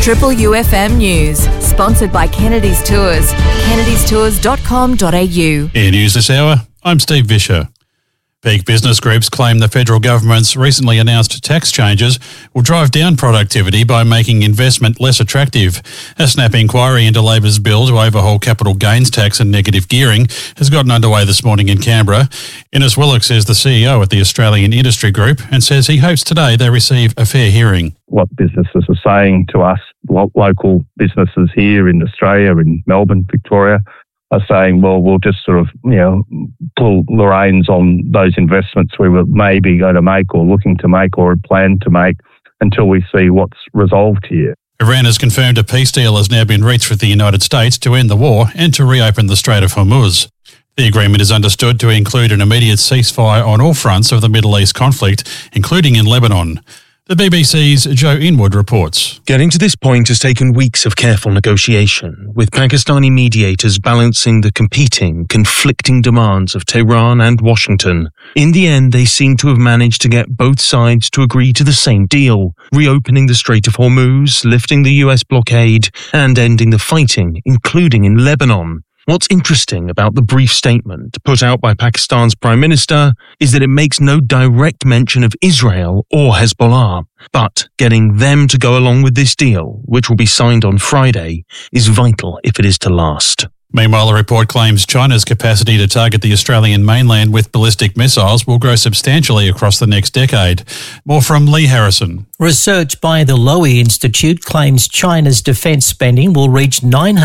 Triple UFM News, sponsored by Kennedy's Tours, kennedystours.com.au. Air News this hour, I'm Steve Vischer. Peak business groups claim the federal government's recently announced tax changes will drive down productivity by making investment less attractive. A snap inquiry into Labor's bill to overhaul capital gains tax and negative gearing has gotten underway this morning in Canberra. Innes Willox is the CEO at the Australian Industry Group and says he hopes today they receive a fair hearing. What businesses are saying to us, local businesses here in Australia, in Melbourne, Victoria, are saying, well, we'll just sort of, pull the reins on those investments we were maybe going to make or looking to make or plan to make until we see what's resolved here. Iran has confirmed a peace deal has now been reached with the United States to end the war and to reopen the Strait of Hormuz. The agreement is understood to include an immediate ceasefire on all fronts of the Middle East conflict, including in Lebanon. The BBC's Joe Inwood reports. Getting to this point has taken weeks of careful negotiation, with Pakistani mediators balancing the conflicting demands of Tehran and Washington. In the end, they seem to have managed to get both sides to agree to the same deal, reopening the Strait of Hormuz, lifting the US blockade, and ending the fighting, including in Lebanon. What's interesting about the brief statement put out by Pakistan's Prime Minister is that it makes no direct mention of Israel or Hezbollah. But getting them to go along with this deal, which will be signed on Friday, is vital if it is to last. Meanwhile, the report claims China's capacity to target the Australian mainland with ballistic missiles will grow substantially across the next decade. More from Lee Harrison. Research by the Lowy Institute claims China's defence spending will reach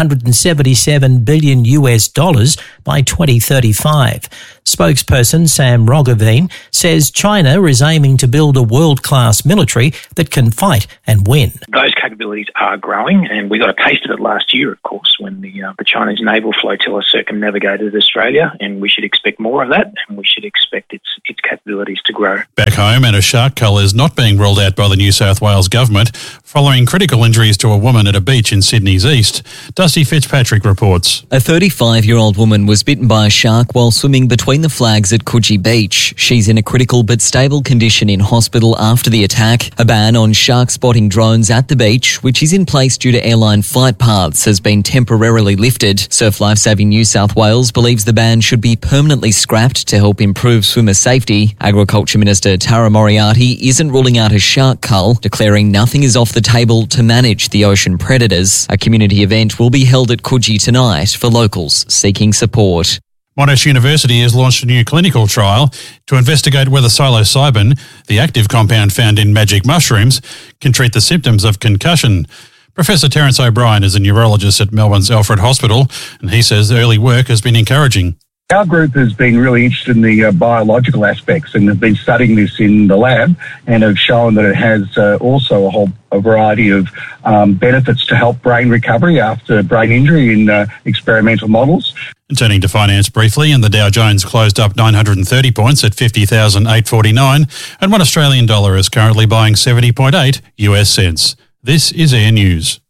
$977 billion by 2035. Spokesperson Sam Roggeveen says China is aiming to build a world-class military that can fight and win. Those capabilities are growing, and we got a taste of it last year, of course, when the Chinese naval flotilla circumnavigated Australia, and we should expect more of that, and we should expect its capabilities to grow. Back home, and a shark cull is not being ruled out by the New South Wales government following critical injuries to a woman at a beach in Sydney's east. Dusty Fitzpatrick reports. A 35-year-old woman was bitten by a shark while swimming between the flags at Coogee Beach. She's in a critical but stable condition in hospital after the attack. A ban on shark spotting drones at the beach, which is in place due to airline flight paths, has been temporarily lifted. Surf Lifesaving New South Wales believes the ban should be permanently scrapped to help improve swimmer safety. Agriculture Minister Tara Moriarty isn't ruling out a shark cull, declaring nothing is off the table to manage the ocean predators. A community event will be held at Coogee tonight for locals seeking support. Monash University has launched a new clinical trial to investigate whether psilocybin, the active compound found in magic mushrooms, can treat the symptoms of concussion. Professor Terence O'Brien is a neurologist at Melbourne's Alfred Hospital, and he says the early work has been encouraging. Our group has been really interested in the biological aspects and have been studying this in the lab and have shown that it has also a variety of benefits to help brain recovery after brain injury in experimental models. And turning to finance briefly, and the Dow Jones closed up 930 points at 50,849, and one Australian dollar is currently buying 70.8 US cents. This is Air News.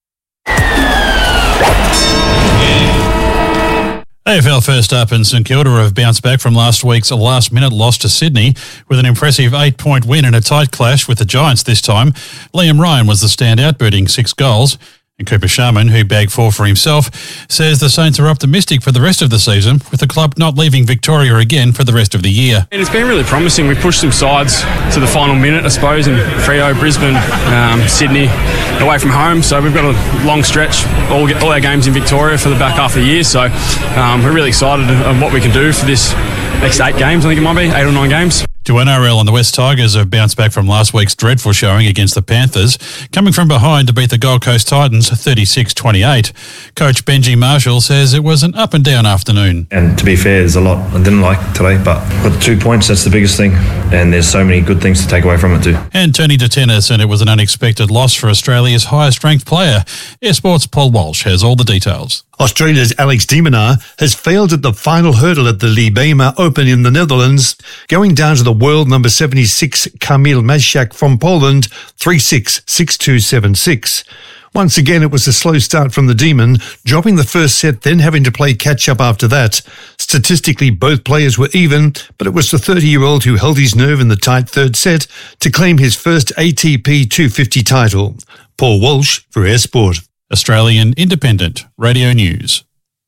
AFL first up, and St Kilda have bounced back from last week's last-minute loss to Sydney with an impressive 8-point win in a tight clash with the Giants this time. Liam Ryan was the standout, booting 6 goals. And Cooper Sharman, who bagged 4 for himself, says the Saints are optimistic for the rest of the season, with the club not leaving Victoria again for the rest of the year. And it's been really promising. We pushed some sides to the final minute, I suppose, in Freo, Brisbane, Sydney, away from home. So we've got a long stretch, all our games in Victoria for the back half of the year. So we're really excited on what we can do for this next 8 games. I think it might be 8 or 9 games. To NRL, and the West Tigers have bounced back from last week's dreadful showing against the Panthers, coming from behind to beat the Gold Coast Titans 36-28. Coach Benji Marshall says it was an up-and-down afternoon. And to be fair, there's a lot I didn't like today, but got the 2 points, that's the biggest thing, and there's so many good things to take away from it too. And turning to tennis, and it was an unexpected loss for Australia's highest-ranked player. Air Sports' Paul Walsh has all the details. Australia's Alex de Minaur has failed at the final hurdle at the Libema Open in the Netherlands, going down to the world number 76 Kamil Majchak from Poland 3-6, 6-2, 7-6. Once again, it was a slow start from the Demon, dropping the first set, then having to play catch-up after that. Statistically, both players were even, but it was the 30-year-old who held his nerve in the tight third set to claim his first ATP 250 title. Paul Walsh for Air Sport. Australian Independent Radio News.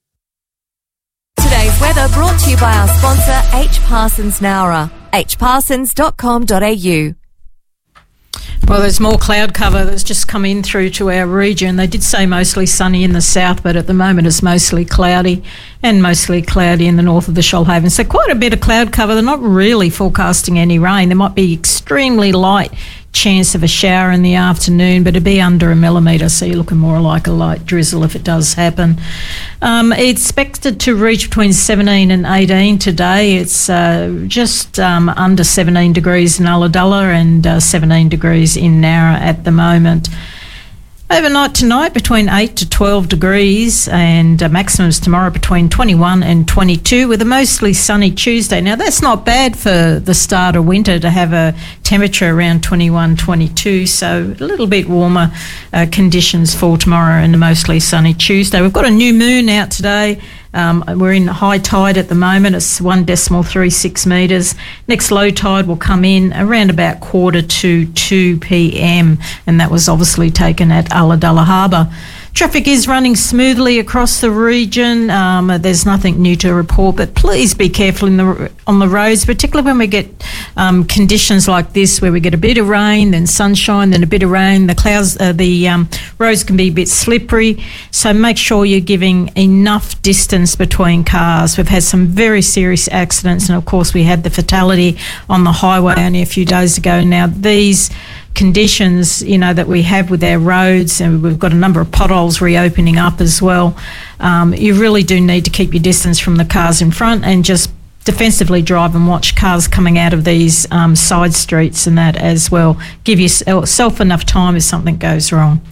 Today's weather brought to you by our sponsor, H. Parsons Nowra, hparsons.com.au. Well, there's more cloud cover that's just come in through to our region. They did say mostly sunny in the south, but at the moment it's mostly cloudy and mostly cloudy in the north of the Shoalhaven. So quite a bit of cloud cover. They're not really forecasting any rain. There might be extremely light chance of a shower in the afternoon, but it'd be under 1 millimetre, so you're looking more like a light drizzle if it does happen. It's expected to reach between 17 and 18 today. It's just under 17 degrees in Ulladulla and 17 degrees in Nowra at the moment. Overnight tonight between 8 to 12 degrees and maximums tomorrow between 21 and 22 with a mostly sunny Tuesday. Now that's not bad for the start of winter to have a temperature around 21, 22, so a little bit warmer conditions for tomorrow and a mostly sunny Tuesday. We've got a new moon out today. We're in high tide at the moment. It's 1.36 metres. Next low tide will come in around about 1:45 p.m. and that was obviously taken at Ulladulla Harbour. Traffic is running smoothly across the region. There's nothing new to report, but please be careful on the roads, particularly when we get conditions like this where we get a bit of rain, then sunshine, then a bit of rain. The roads can be a bit slippery, so make sure you're giving enough distance between cars. We've had some very serious accidents, and of course we had the fatality on the highway only a few days ago. Now these conditions, that we have with our roads, and we've got a number of potholes reopening up as well. You really do need to keep your distance from the cars in front and just defensively drive and watch cars coming out of these side streets and that as well. Give yourself enough time if something goes wrong.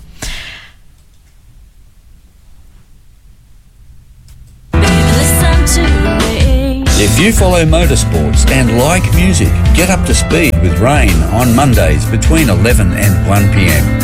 If you follow motorsports and like music, get up to speed with Rain on Mondays between 11 and 1 p.m.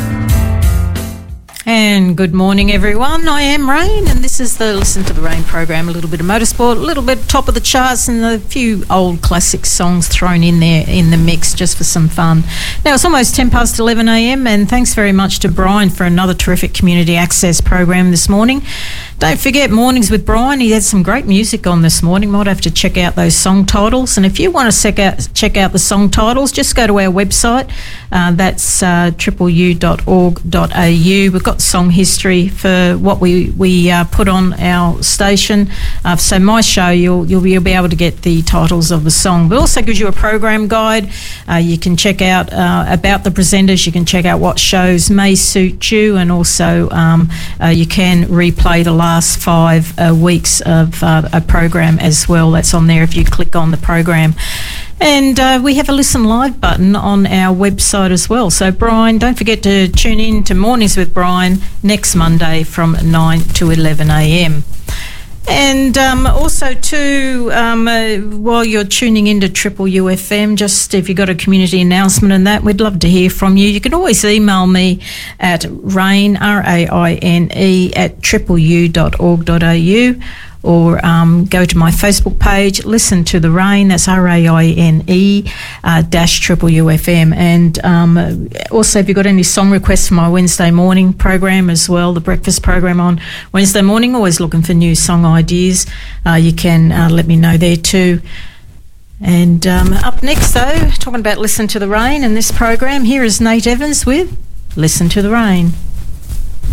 And good morning, everyone. I am Rain, and this is the Listen to the Rain program. A little bit of motorsport, a little bit top of the charts, and a few old classic songs thrown in there in the mix just for some fun. Now, it's almost 10 past 11 a.m, and thanks very much to Brian for another terrific community access program this morning. Don't forget Mornings with Brian. He had some great music on this morning. Might have to check out those song titles. And if you want to check out the song titles, just go to our website. That's www.u.org.au. We've got song history for what we put on our station. So my show, you'll be able to get the titles of the song. But it also gives you a program guide. You can check out about the presenters. You can check out what shows may suit you, and also you can replay the last 5 weeks of a program as well. That's on there if you click on the program. And we have a Listen Live button on our website as well. So, Brian, don't forget to tune in to Mornings with Brian next Monday from 9 to 11 a.m. And also, too, while you're tuning into Triple UFM, just if you've got a community announcement and that, we'd love to hear from you. You can always email me at raine, RAINE, at tripleu.org.au, or go to my Facebook page, Listen to the Rain, that's RAINE Triple UFM. And also, if you've got any song requests for my Wednesday morning program as well, the breakfast program on Wednesday morning, always looking for new song ideas, you can let me know there too. And up next, though, talking about Listen to the Rain in this program, here is Nate Evans with Listen to the Rain.